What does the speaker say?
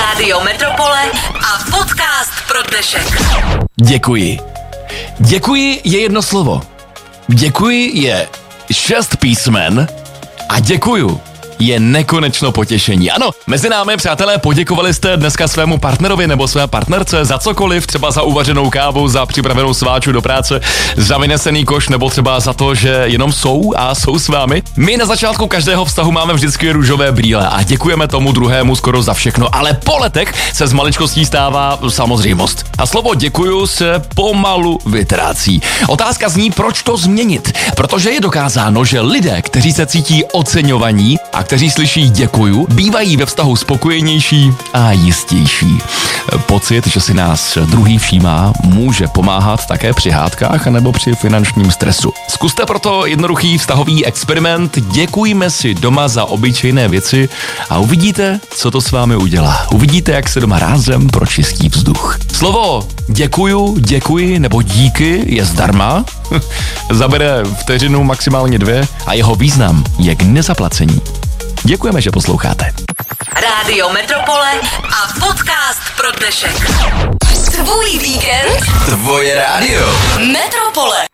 Rádio Metropole a podcast pro dnešek. Děkuji. Děkuji je jedno slovo. Děkuji je 6 písmen a děkuju je nekonečno potěšení. Ano, mezi námi, přátelé, poděkovali jste dneska svému partnerovi nebo své partnerce za cokoliv, třeba za uvařenou kávu, za připravenou sváču do práce, za vynesený koš nebo třeba za to, že jenom jsou s vámi. My na začátku každého vztahu máme vždycky růžové brýle a děkujeme tomu druhému skoro za všechno, ale po letech se z maličkostí stává samozřejmost. A slovo děkuju se pomalu vytrácí. Otázka zní, proč to změnit? Protože je dokázáno, že lidé, kteří se cítí oceňovaní a kteří slyší děkuju, bývají ve vztahu spokojenější a jistější. Pocit, že si nás druhý všímá, může pomáhat také při hádkách nebo při finančním stresu. Zkuste proto jednoduchý vztahový experiment, děkujme si doma za obyčejné věci a uvidíte, co to s vámi udělá. Uvidíte, jak se doma rázem pročistí vzduch. Slovo děkuju, děkuji nebo díky je zdarma, zabere vteřinu, maximálně 2 a jeho význam je k nezaplacení. Děkujeme, že posloucháte. Rádio Metropole a podcast pro dnešek. Tvůj víkend. Tvoje rádio. Metropole.